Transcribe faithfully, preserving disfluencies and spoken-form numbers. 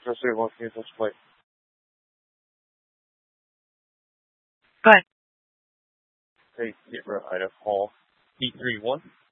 Just say one thing, let's play. Go ahead. Okay, get rid of Hall. E three one.